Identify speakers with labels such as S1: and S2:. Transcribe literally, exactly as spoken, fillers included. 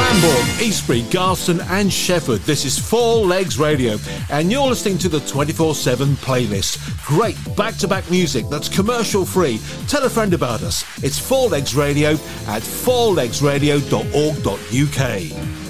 S1: Cranbourne, Eastbury, Garston and Shefford. This is Four Legs Radio and you're listening to the twenty-four seven playlist. Great back-to-back music that's commercial free. Tell a friend about us. It's Four Legs Radio at four legs radio dot org dot U K.